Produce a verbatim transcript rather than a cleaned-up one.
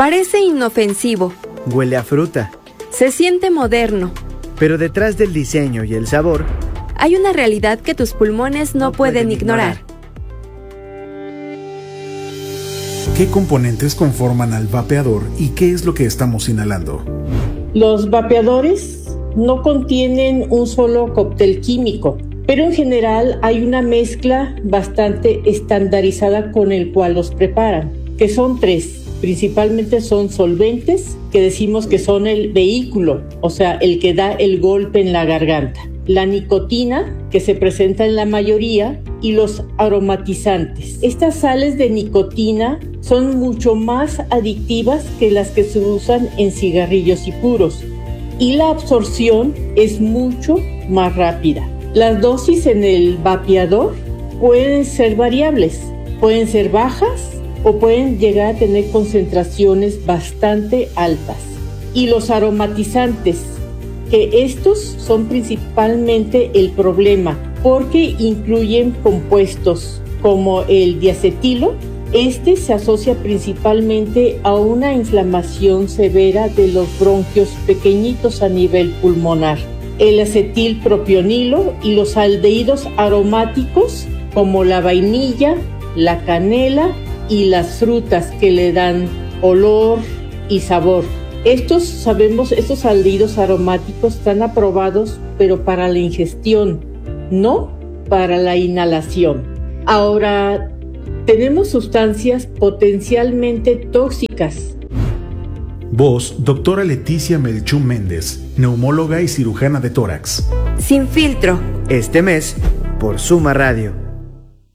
Parece inofensivo. Huele a fruta. Se siente moderno. Pero detrás del diseño y el sabor, hay una realidad que tus pulmones no, no pueden, pueden ignorar. ignorar. ¿Qué componentes conforman al vapeador y qué es lo que estamos inhalando? Los vapeadores no contienen un solo cóctel químico, pero en general hay una mezcla bastante estandarizada con el cual los preparan, que son tres. Principalmente son solventes, que decimos que son el vehículo, o sea, el que da el golpe en la garganta. La nicotina, que se presenta en la mayoría, y los aromatizantes. Estas sales de nicotina son mucho más adictivas que las que se usan en cigarrillos y puros, y la absorción es mucho más rápida. Las dosis en el vapeador pueden ser variables, pueden ser bajas o pueden llegar a tener concentraciones bastante altas. Y los aromatizantes, que estos son principalmente el problema, porque incluyen compuestos como el diacetilo. Este se asocia principalmente a una inflamación severa de los bronquios pequeñitos a nivel pulmonar. El acetilpropionilo y los aldehídos aromáticos como la vainilla, la canela y las frutas que le dan olor y sabor. Estos, sabemos, estos aldehídos aromáticos están aprobados, pero para la ingestión, no para la inhalación. Ahora, tenemos sustancias potencialmente tóxicas. Voz, doctora Leticia Melchú Méndez, neumóloga y cirujana de tórax. Sin filtro. Este mes, por Suma Radio.